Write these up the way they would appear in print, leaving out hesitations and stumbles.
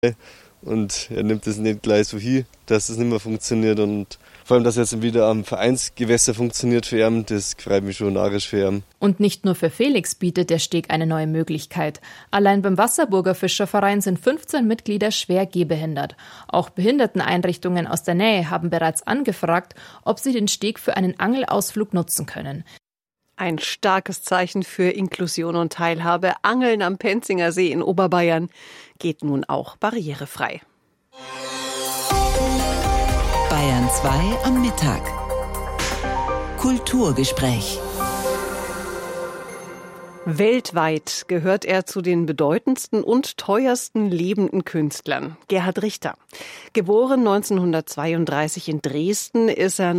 Und er nimmt es nicht gleich so hin, dass es nicht mehr funktioniert. Und vor allem, dass es jetzt wieder am Vereinsgewässer funktioniert für ihn, das freut mich schon narrisch für ihn. Und nicht nur für Felix bietet der Steg eine neue Möglichkeit. Allein beim Wasserburger Fischerverein sind 15 Mitglieder schwer gehbehindert. Auch Behinderteneinrichtungen aus der Nähe haben bereits angefragt, ob sie den Steg für einen Angelausflug nutzen können. Ein starkes Zeichen für Inklusion und Teilhabe. Angeln am Penzinger See in Oberbayern geht nun auch barrierefrei. Bayern 2 am Mittag. Kulturgespräch. Weltweit gehört er zu den bedeutendsten und teuersten lebenden Künstlern. Gerhard Richter. Geboren 1932 in Dresden, ist er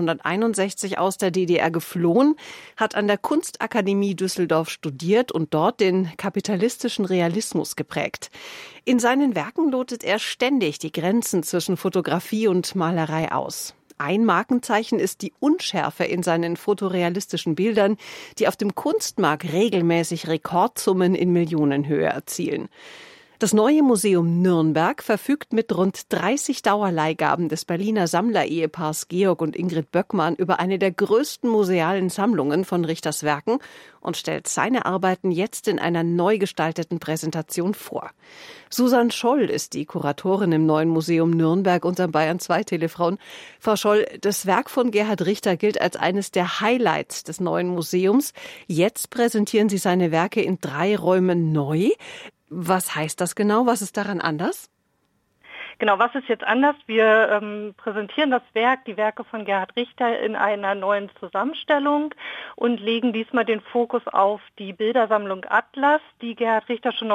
1961 aus der DDR geflohen, hat an der Kunstakademie Düsseldorf studiert und dort den kapitalistischen Realismus geprägt. In seinen Werken lotet er ständig die Grenzen zwischen Fotografie und Malerei aus. Ein Markenzeichen ist die Unschärfe in seinen fotorealistischen Bildern, die auf dem Kunstmarkt regelmäßig Rekordsummen in Millionenhöhe erzielen. Das Neue Museum Nürnberg verfügt mit rund 30 Dauerleihgaben des Berliner Sammlerehepaars Georg und Ingrid Böckmann über eine der größten musealen Sammlungen von Richters Werken und stellt seine Arbeiten jetzt in einer neu gestalteten Präsentation vor. Susan Scholl ist die Kuratorin im Neuen Museum Nürnberg und am Bayern 2 Telefrauen. Frau Scholl, das Werk von Gerhard Richter gilt als eines der Highlights des Neuen Museums. Jetzt präsentieren Sie seine Werke in 3 Räumen neu. Was heißt das genau? Was ist daran anders? Genau, was ist jetzt anders? Wir präsentieren das Werk, die Werke von Gerhard Richter in einer neuen Zusammenstellung und legen diesmal den Fokus auf die Bildersammlung Atlas, die Gerhard Richter schon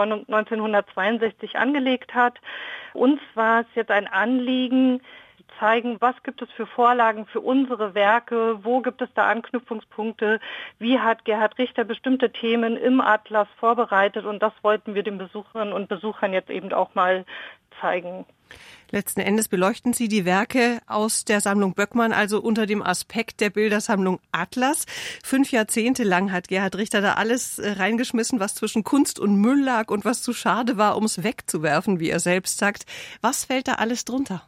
1962 angelegt hat. Uns war es jetzt ein Anliegen, zeigen, was gibt es für Vorlagen für unsere Werke, wo gibt es da Anknüpfungspunkte, wie hat Gerhard Richter bestimmte Themen im Atlas vorbereitet und das wollten wir den Besucherinnen und Besuchern jetzt eben auch mal zeigen. Letzten Endes beleuchten Sie die Werke aus der Sammlung Böckmann, also unter dem Aspekt der Bildersammlung Atlas. 5 Jahrzehnte lang hat Gerhard Richter da alles reingeschmissen, was zwischen Kunst und Müll lag und was zu schade war, um es wegzuwerfen, wie er selbst sagt. Was fällt da alles drunter?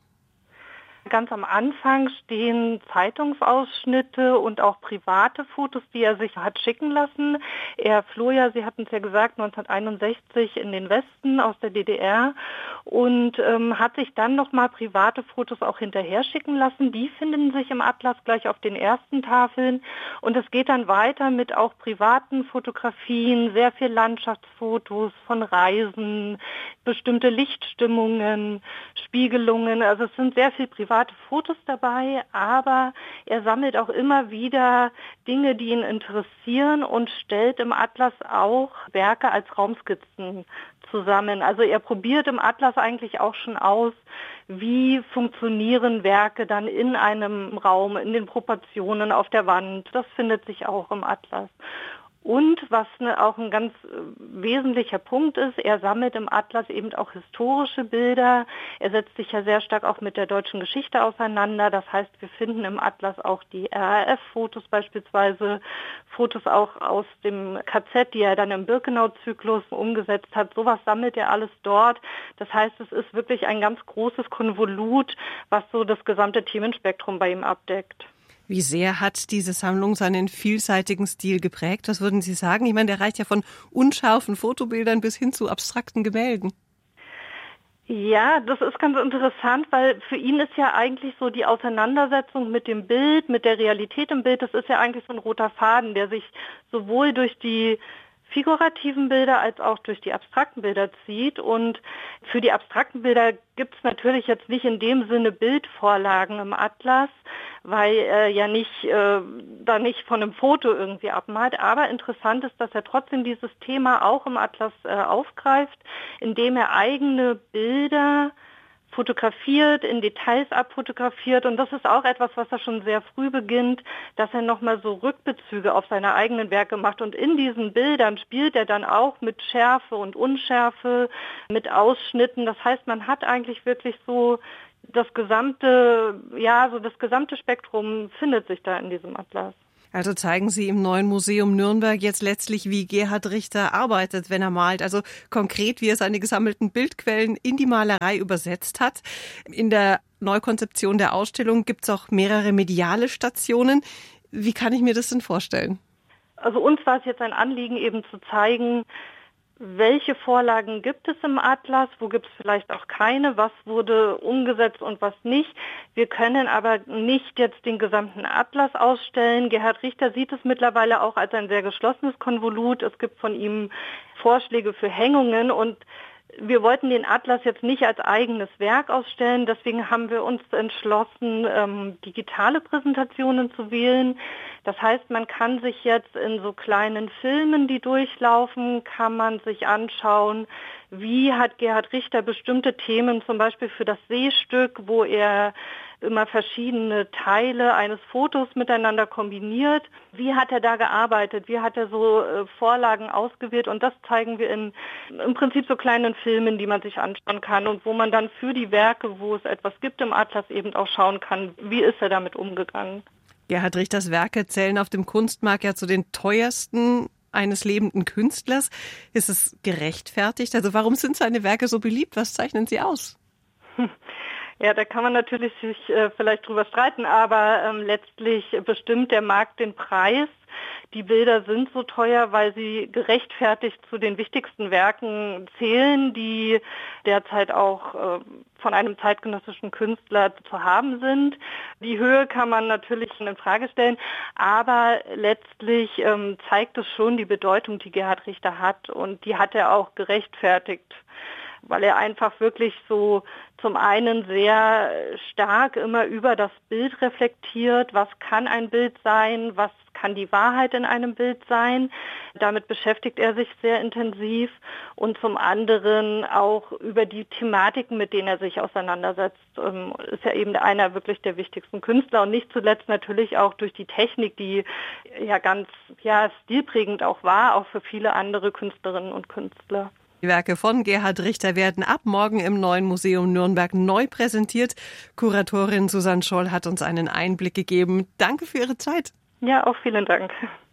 Ganz am Anfang stehen Zeitungsausschnitte und auch private Fotos, die er sich hat schicken lassen. Er floh ja, Sie hatten es ja gesagt, 1961 in den Westen aus der DDR und hat sich dann nochmal private Fotos auch hinterher schicken lassen. Die finden sich im Atlas gleich auf den ersten Tafeln und es geht dann weiter mit auch privaten Fotografien, sehr viel Landschaftsfotos von Reisen, bestimmte Lichtstimmungen, Spiegelungen. Also es sind sehr viel private Fotos dabei, aber er sammelt auch immer wieder Dinge, die ihn interessieren und stellt im Atlas auch Werke als Raumskizzen zusammen. Also er probiert im Atlas eigentlich auch schon aus, wie funktionieren Werke dann in einem Raum, in den Proportionen auf der Wand. Das findet sich auch im Atlas. Und was auch ein ganz wesentlicher Punkt ist, er sammelt im Atlas eben auch historische Bilder. Er setzt sich ja sehr stark auch mit der deutschen Geschichte auseinander. Das heißt, wir finden im Atlas auch die RAF-Fotos beispielsweise, Fotos auch aus dem KZ, die er dann im Birkenau-Zyklus umgesetzt hat. Sowas sammelt er alles dort. Das heißt, es ist wirklich ein ganz großes Konvolut, was so das gesamte Themenspektrum bei ihm abdeckt. Wie sehr hat diese Sammlung seinen vielseitigen Stil geprägt? Was würden Sie sagen? Ich meine, der reicht ja von unscharfen Fotobildern bis hin zu abstrakten Gemälden. Ja, das ist ganz interessant, weil für ihn ist ja eigentlich so die Auseinandersetzung mit dem Bild, mit der Realität im Bild, das ist ja eigentlich so ein roter Faden, der sich sowohl durch die figurativen Bilder als auch durch die abstrakten Bilder zieht. Und für die abstrakten Bilder gibt es natürlich jetzt nicht in dem Sinne Bildvorlagen im Atlas, weil er ja nicht da nicht von einem Foto irgendwie abmalt. Aber interessant ist, dass er trotzdem dieses Thema auch im Atlas aufgreift, indem er eigene Bilder fotografiert, in Details abfotografiert und das ist auch etwas, was er schon sehr früh beginnt, dass er nochmal so Rückbezüge auf seine eigenen Werke macht und in diesen Bildern spielt er dann auch mit Schärfe und Unschärfe, mit Ausschnitten. Das heißt, man hat eigentlich wirklich so das gesamte Spektrum findet sich da in diesem Atlas. Also zeigen Sie im Neuen Museum Nürnberg jetzt letztlich, wie Gerhard Richter arbeitet, wenn er malt. Also konkret, wie er seine gesammelten Bildquellen in die Malerei übersetzt hat. In der Neukonzeption der Ausstellung gibt es auch mehrere mediale Stationen. Wie kann ich mir das denn vorstellen? Also uns war es jetzt ein Anliegen, eben zu zeigen, welche Vorlagen gibt es im Atlas, wo gibt es vielleicht auch keine, was wurde umgesetzt und was nicht. Wir können aber nicht jetzt den gesamten Atlas ausstellen. Gerhard Richter sieht es mittlerweile auch als ein sehr geschlossenes Konvolut. Es gibt von ihm Vorschläge für Hängungen und wir wollten den Atlas jetzt nicht als eigenes Werk ausstellen, deswegen haben wir uns entschlossen, digitale Präsentationen zu wählen. Das heißt, man kann sich jetzt in so kleinen Filmen, die durchlaufen, kann man sich anschauen, wie hat Gerhard Richter bestimmte Themen, zum Beispiel für das Seestück, wo er immer verschiedene Teile eines Fotos miteinander kombiniert. Wie hat er da gearbeitet? Wie hat er so Vorlagen ausgewählt? Und das zeigen wir im Prinzip so kleinen Filmen, die man sich anschauen kann und wo man dann für die Werke, wo es etwas gibt im Atlas, eben auch schauen kann, wie ist er damit umgegangen. Gerhard Richters Werke zählen auf dem Kunstmarkt ja zu den teuersten eines lebenden Künstlers. Ist es gerechtfertigt? Also warum sind seine Werke so beliebt? Was zeichnen sie aus? Ja, da kann man natürlich sich vielleicht drüber streiten, aber letztlich bestimmt der Markt den Preis. Die Bilder sind so teuer, weil sie gerechtfertigt zu den wichtigsten Werken zählen, die derzeit auch von einem zeitgenössischen Künstler zu haben sind. Die Höhe kann man natürlich in Frage stellen, aber letztlich zeigt es schon die Bedeutung, die Gerhard Richter hat, und die hat er auch gerechtfertigt, weil er einfach wirklich so zum einen sehr stark immer über das Bild reflektiert, was kann ein Bild sein, was kann die Wahrheit in einem Bild sein. Damit beschäftigt er sich sehr intensiv und zum anderen auch über die Thematiken, mit denen er sich auseinandersetzt, ist er eben einer wirklich der wichtigsten Künstler und nicht zuletzt natürlich auch durch die Technik, die ja ganz stilprägend auch war, auch für viele andere Künstlerinnen und Künstler. Die Werke von Gerhard Richter werden ab morgen im Neuen Museum Nürnberg neu präsentiert. Kuratorin Susanne Scholl hat uns einen Einblick gegeben. Danke für Ihre Zeit. Ja, auch vielen Dank.